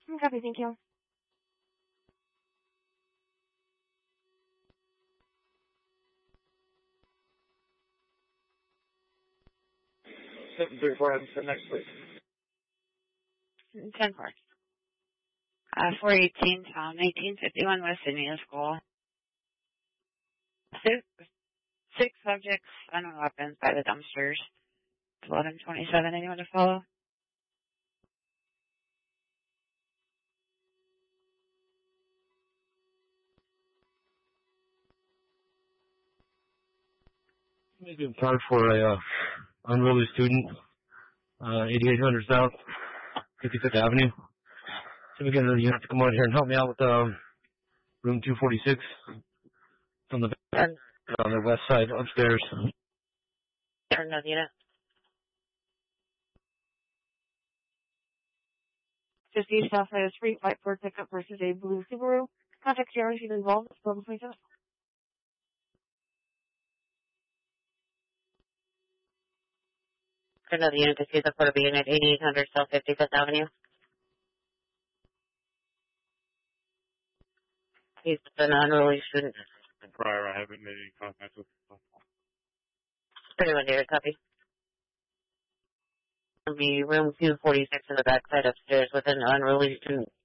Copy, thank you. Seven 3-4, have the next, please. 10-4. 418, 1851 West Indiana School. Six subjects, unknown weapons by the dumpsters. 1127, anyone to follow? Maybe I'm tired for a unruly student, 8800 South, 55th Avenue. So we got another unit to come on here and help me out with room 246. It's on the west side upstairs. Turn another unit. 50 Southside Street, white Ford pickup versus a blue Subaru. Contact Jerry if involved. It's probably please. Another unit to see the photo be unit 8800 South 55th Avenue. He's an unruly student. Prior, I haven't made any contact with him. 31 David, copy. It'll be room 246 in the backside upstairs with an unruly student.